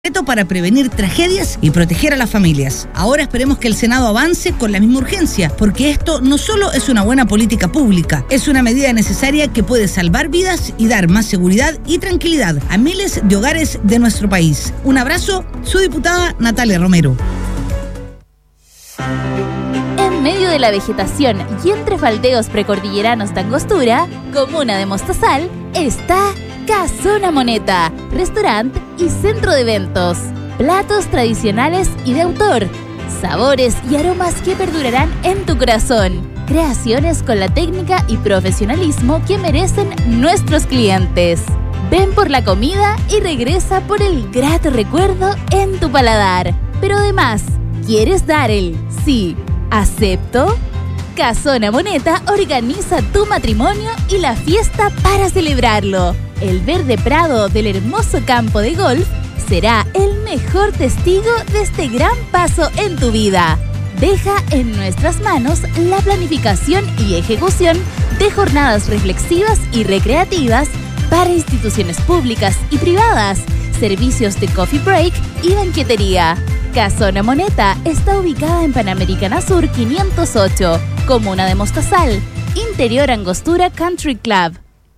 para prevenir tragedias y proteger a las familias. Ahora esperemos que el Senado avance con la misma urgencia, porque esto no solo es una buena política pública, es una medida necesaria que puede salvar vidas y dar más seguridad y tranquilidad a miles de hogares de nuestro país. Un abrazo, su diputada Natalia Romero. En medio de la vegetación y entre faldeos precordilleranos de Angostura, comuna de Mostazal, está Casona Moneta, restaurante y centro de eventos. Platos tradicionales y de autor, sabores y aromas que perdurarán en tu corazón. Creaciones con la técnica y profesionalismo que merecen nuestros clientes. Ven por la comida y regresa por el grato recuerdo en tu paladar. Pero además, ¿quieres dar el sí, acepto? Casona Moneta organiza tu matrimonio y la fiesta para celebrarlo. El verde prado del hermoso campo de golf será el mejor testigo de este gran paso en tu vida. Deja en nuestras manos la planificación y ejecución de jornadas reflexivas y recreativas para instituciones públicas y privadas, servicios de coffee break y banquetería. Casona Moneta está ubicada en Panamericana Sur 508, comuna de Mostazal, interior Angostura Country Club.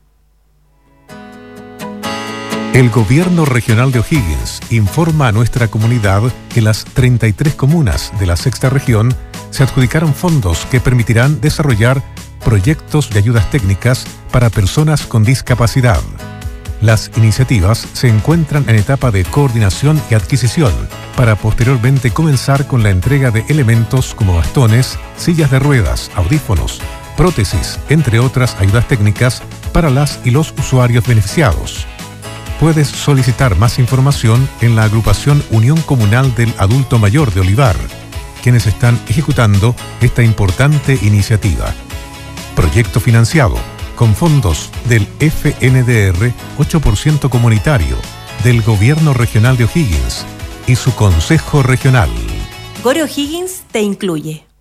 El Gobierno Regional de O'Higgins informa a nuestra comunidad que las 33 comunas de la sexta región se adjudicaron fondos que permitirán desarrollar proyectos de ayudas técnicas para personas con discapacidad. Las iniciativas se encuentran en etapa de coordinación y adquisición para posteriormente comenzar con la entrega de elementos como bastones, sillas de ruedas, audífonos, prótesis, entre otras ayudas técnicas para las y los usuarios beneficiados. Puedes solicitar más información en la agrupación Unión Comunal del Adulto Mayor de Olivar, quienes están ejecutando esta importante iniciativa. Proyecto financiado con fondos del FNDR 8% comunitario, del Gobierno Regional de O'Higgins y su Consejo Regional. Gore O'Higgins te incluye.